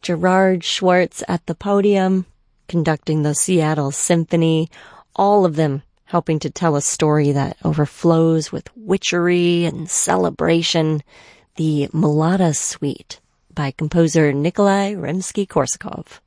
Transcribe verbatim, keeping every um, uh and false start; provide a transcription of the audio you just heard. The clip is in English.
Gerard Schwartz at the podium, conducting the Seattle Symphony, all of them helping to tell a story that overflows with witchery and celebration, the Mulata Suite by composer Nikolai Rimsky-Korsakov.